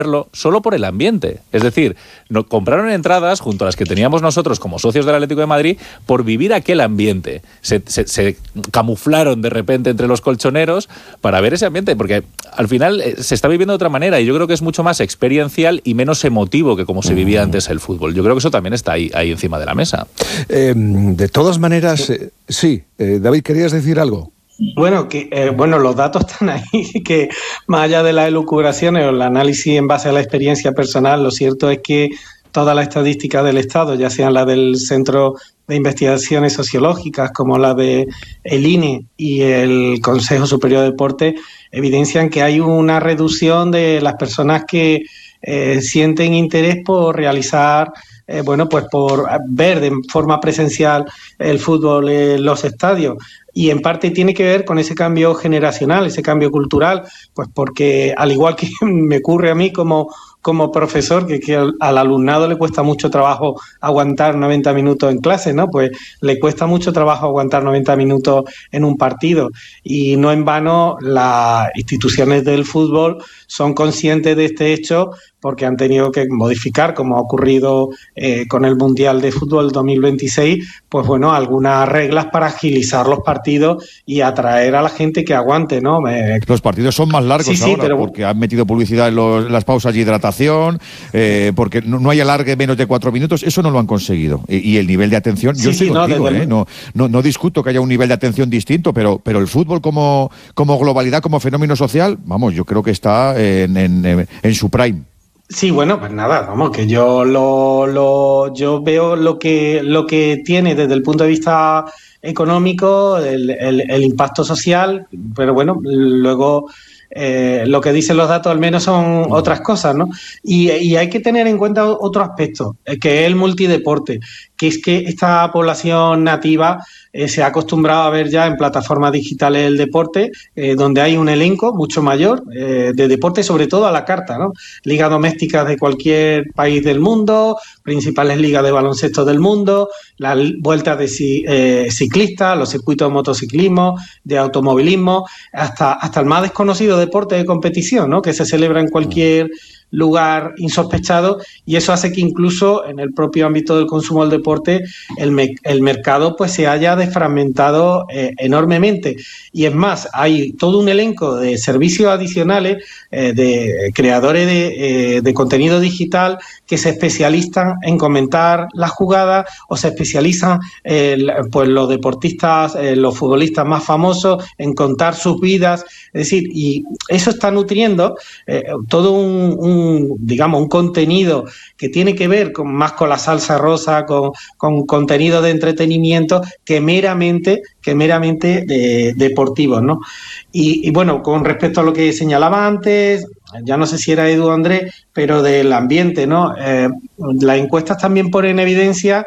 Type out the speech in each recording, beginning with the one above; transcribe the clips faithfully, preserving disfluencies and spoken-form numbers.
solo por el ambiente. Es decir, no, compraron entradas junto a las que teníamos nosotros como socios del Atlético de Madrid por vivir aquel ambiente. Se, se, se camuflaron de repente entre los colchoneros para ver ese ambiente, porque al final eh, se está viviendo de otra manera y yo creo que es mucho más experiencial y menos emotivo que como se vivía antes el fútbol. Yo creo que eso también está ahí, ahí encima de la mesa. Eh, de todas maneras, eh, sí. Eh, David, ¿querías decir algo? Bueno, que eh, bueno, los datos están ahí, que más allá de las elucubraciones o el análisis en base a la experiencia personal, lo cierto es que todas las estadísticas del Estado, ya sean las del Centro de Investigaciones Sociológicas como la de el I N E y el Consejo Superior de Deporte, evidencian que hay una reducción de las personas que eh, sienten interés por realizar Eh, bueno, pues por ver de forma presencial el fútbol en los estadios. Y en parte tiene que ver con ese cambio generacional, ese cambio cultural, pues porque al igual que me ocurre a mí como, como profesor, que, que al, al alumnado le cuesta mucho trabajo aguantar noventa minutos en clase, ¿no? Pues le cuesta mucho trabajo aguantar noventa minutos en un partido. Y no en vano las instituciones del fútbol son conscientes de este hecho porque han tenido que modificar, como ha ocurrido eh, con el Mundial de Fútbol dos mil veintiséis, pues bueno, algunas reglas para agilizar los partidos y atraer a la gente que aguante, ¿no? Me... Los partidos son más largos sí, sí, ahora, pero... porque han metido publicidad en, los, en las pausas de hidratación, eh, porque no, no hay alargue menos de cuatro minutos, eso no lo han conseguido. Y, y el nivel de atención, sí, yo estoy sí, contigo, no, ¿eh? no, no, no discuto que haya un nivel de atención distinto, pero, pero el fútbol como, como globalidad, como fenómeno social, vamos, yo creo que está en, en, en su prime. Sí, bueno, pues nada, vamos, que yo lo, lo yo veo lo que lo que tiene desde el punto de vista económico, el, el, el impacto social, pero bueno, luego eh, lo que dicen los datos al menos son otras cosas, ¿no? Y, y hay que tener en cuenta otro aspecto, que es el multideporte, que es que esta población nativa eh, se ha acostumbrado a ver ya en plataformas digitales el deporte, eh, donde hay un elenco mucho mayor eh, de deporte, sobre todo a la carta, ¿no? Ligas domésticas de cualquier país del mundo, principales ligas de baloncesto del mundo, las vueltas de eh, ciclistas, los circuitos de motociclismo, de automovilismo, hasta, hasta el más desconocido deporte de competición, ¿no? Que se celebra en cualquier lugar insospechado, y eso hace que incluso en el propio ámbito del consumo del deporte el, me- el mercado pues se haya desfragmentado eh, enormemente. Y es más, hay todo un elenco de servicios adicionales eh, de creadores de, eh, de contenido digital que se especializan en comentar las jugadas o se especializan eh, pues los deportistas, eh, los futbolistas más famosos en contar sus vidas. Es decir, y eso está nutriendo eh, todo un, un digamos, un contenido que tiene que ver con, más con la salsa rosa, con, con contenido de entretenimiento que meramente, que meramente de, deportivos, ¿no? Y, y bueno, con respecto a lo que señalaba antes, ya no sé si era Edu o Andrés, pero del ambiente, ¿no? Eh, las encuestas también ponen en evidencia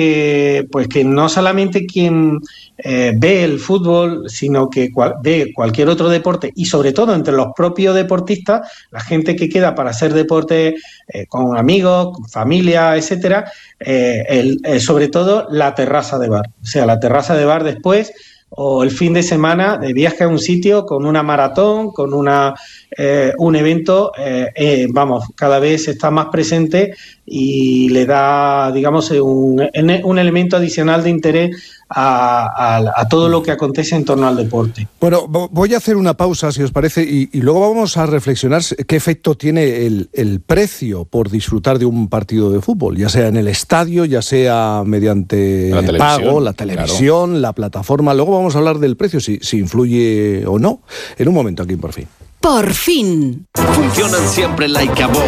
que pues que no solamente quien eh, ve el fútbol, sino que cual, ve cualquier otro deporte, y sobre todo entre los propios deportistas, la gente que queda para hacer deporte eh, con amigos, con familia, etcétera, eh, el, eh, sobre todo la terraza de bar, o sea, la terraza de bar después o el fin de semana de viaje a un sitio con una maratón, con una eh, un evento, eh, eh, vamos, cada vez está más presente y le da, digamos, un, un elemento adicional de interés a, a, a todo lo que acontece en torno al deporte. Bueno, voy a hacer una pausa, si os parece, y, y luego vamos a reflexionar qué efecto tiene el, el precio por disfrutar de un partido de fútbol, ya sea en el estadio, ya sea mediante la pago, la televisión, claro, la plataforma. Luego vamos a hablar del precio, si, si influye o no, en un momento aquí en Por Fin. Por fin. Funcionan siempre like a boss.